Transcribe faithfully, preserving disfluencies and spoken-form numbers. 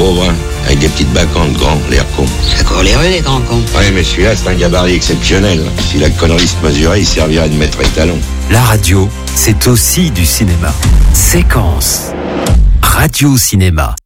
pauvre, hein, avec des petites bacantes grands, l'air con. Ça court les rues, les grands cons. Ouais, mais celui-là, c'est un gabarit exceptionnel. Si la connerie se mesurait, il servirait de maître étalon. La radio, c'est aussi du cinéma. Séquence. Radio Cinéma.